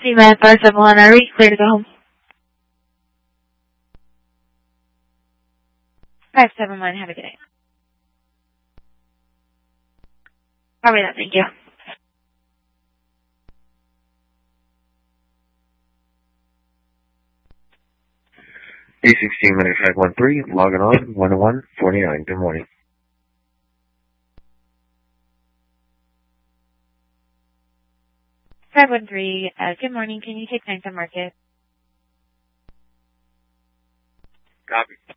Seaman 571, are we clear to go home? 571, have a good day. Probably not, thank you. A16 minute 513, logging on, 10149. Good morning. Good morning. Can you take 9 to market? Copy.